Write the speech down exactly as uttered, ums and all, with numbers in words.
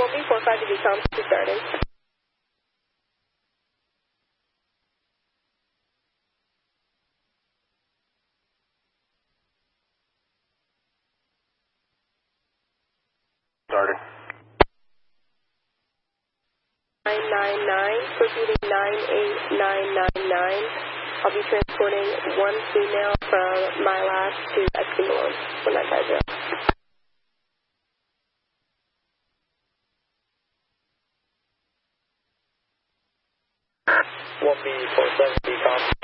one B four five to be calm, starting. Started. nine nine nine, proceeding nine eight nine nine nine. I'll be transporting one female from my last to Eskimo one nine five zero. one B four seven, be calm.